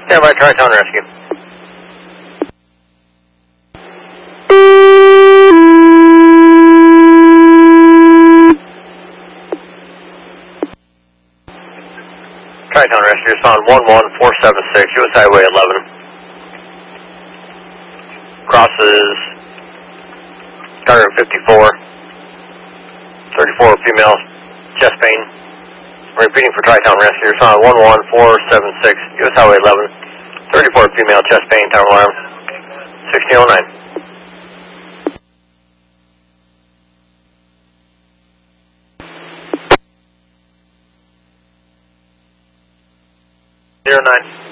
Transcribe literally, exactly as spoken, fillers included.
Stand by, Tri-Town Rescue. Tri-Town Rescue, respond one one four seven six, U S Highway eleven. Crosses one fifty-four, thirty-four female, chest pain. Repeating for Tri-Town Rescue, respond one one four seven six, U S Highway eleven, thirty-four female, chest pain, tower alarm, sixteen oh nine. zero nine.